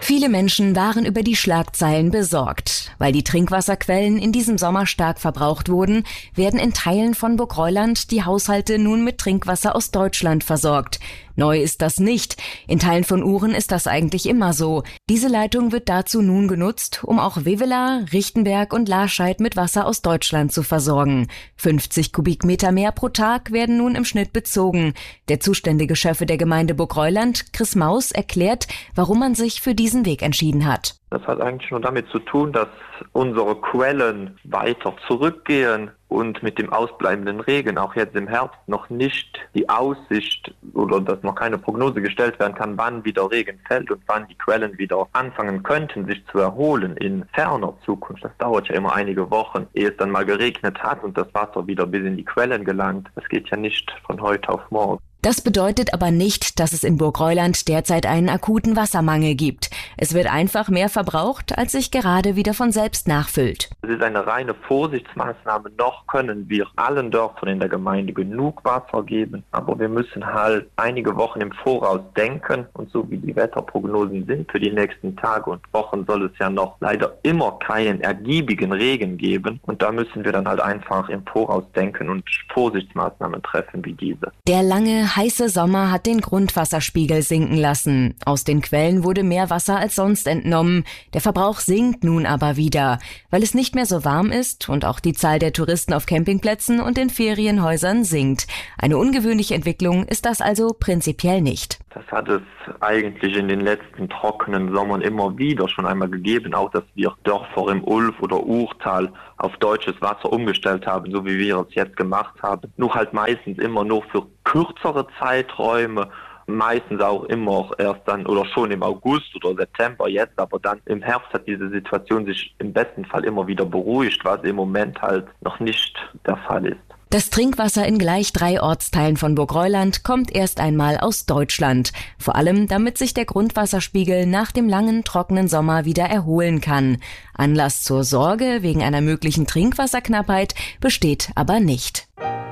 Viele Menschen waren über die Schlagzeilen besorgt. Weil die Trinkwasserquellen in diesem Sommer stark verbraucht wurden, werden in Teilen von Burggreuland die Haushalte nun mit Trinkwasser aus Deutschland versorgt. Neu ist das nicht. In Teilen von Uhren ist das eigentlich immer so. Diese Leitung wird dazu nun genutzt, um auch Wewela, Richtenberg und Larscheid mit Wasser aus Deutschland zu versorgen. 50 Kubikmeter mehr pro Tag werden nun im Schnitt bezogen. Der zuständige Chef der Gemeinde Burggreuland, Chris Maus, erklärt, warum man sich für diesen Weg entschieden hat. Das hat eigentlich nur damit zu tun, dass unsere Quellen weiter zurückgehen und mit dem ausbleibenden Regen auch jetzt im Herbst noch nicht die Aussicht oder dass noch keine Prognose gestellt werden kann, wann wieder Regen fällt und wann die Quellen wieder anfangen könnten, sich zu erholen in ferner Zukunft. Das dauert ja immer einige Wochen, ehe es dann mal geregnet hat und das Wasser wieder bis in die Quellen gelangt. Das geht ja nicht von heute auf morgen. Das bedeutet aber nicht, dass es in Burggreuland derzeit einen akuten Wassermangel gibt. Es wird einfach mehr verbraucht, als sich gerade wieder von selbst nachfüllt. Es ist eine reine Vorsichtsmaßnahme. Noch können wir allen Dörfern in der Gemeinde genug Wasser geben. Aber wir müssen halt einige Wochen im Voraus denken. Und so wie die Wetterprognosen sind für die nächsten Tage und Wochen, soll es ja noch leider immer keinen ergiebigen Regen geben. Und da müssen wir dann halt einfach im Voraus denken und Vorsichtsmaßnahmen treffen wie diese. Der lange heiße Sommer hat den Grundwasserspiegel sinken lassen. Aus den Quellen wurde mehr Wasser als sonst entnommen. Der Verbrauch sinkt nun aber wieder, weil es nicht mehr so warm ist und auch die Zahl der Touristen auf Campingplätzen und in Ferienhäusern sinkt. Eine ungewöhnliche Entwicklung ist das also prinzipiell nicht. Das hat es eigentlich in den letzten trockenen Sommern immer wieder schon einmal gegeben, auch dass wir Dörfer im Ulf- oder Urtal auf deutsches Wasser umgestellt haben, so wie wir es jetzt gemacht haben. Nur halt meistens immer nur für kürzere Zeiträume, meistens auch immer erst dann oder schon im August oder September jetzt, aber dann im Herbst hat diese Situation sich im besten Fall immer wieder beruhigt, was im Moment halt noch nicht der Fall ist. Das Trinkwasser in gleich 3 Ortsteilen von Burggreuland kommt erst einmal aus Deutschland. Vor allem, damit sich der Grundwasserspiegel nach dem langen, trockenen Sommer wieder erholen kann. Anlass zur Sorge wegen einer möglichen Trinkwasserknappheit besteht aber nicht.